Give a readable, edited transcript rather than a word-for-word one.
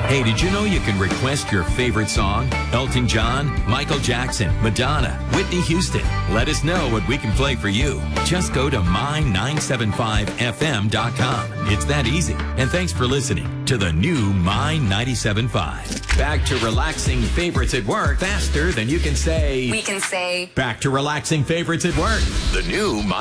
Hey, did you know you can request your favorite song? Elton John, Michael Jackson, Madonna, Whitney Houston. Let us know what we can play for you. Just go to my975fm.com. It's that easy. And thanks for listening to the new My 97.5. Back to relaxing favorites at work faster than you can say. We can say. Back to relaxing favorites at work. The new My